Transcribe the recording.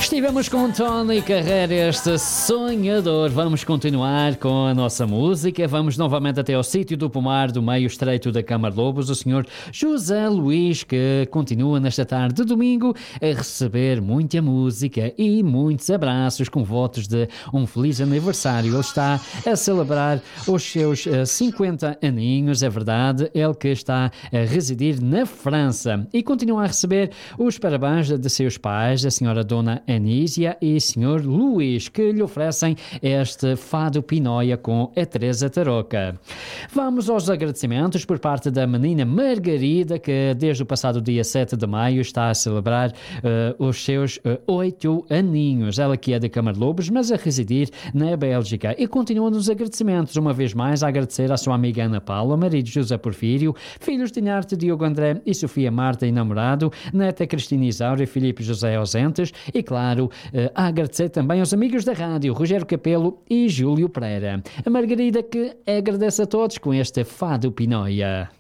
Estivemos com Tony Carreira, este sonhador. Vamos continuar com a nossa música. Vamos novamente até ao sítio do pomar do meio estreito da Câmara de Lobos, o senhor José Luís, que continua nesta tarde de domingo a receber muita música e muitos abraços com votos de um feliz aniversário. Ele está a celebrar os seus 50 aninhos, é verdade, ele que está a residir na França e continua a receber os parabéns de seus pais, a senhora Dona Anísia e Sr. Luís, que lhe oferecem este Fado Pinóia com a Teresa Tarouca. Vamos aos agradecimentos por parte da menina Margarida, que desde o passado dia 7 de maio está a celebrar os seus 8 aninhos. Ela que é de Câmara de Lobos, mas a residir na Bélgica. E continua nos agradecimentos, uma vez mais, a agradecer à sua amiga Ana Paula, marido José Porfírio, filhos de Inarte, Diogo André e Sofia Marta e namorado, neta Cristina Isaura e Filipe José ausentes, e claro, a agradecer também aos amigos da rádio, Rogério Capelo e Júlio Pereira. A Margarida que agradece a todos com este Fado Pinóia.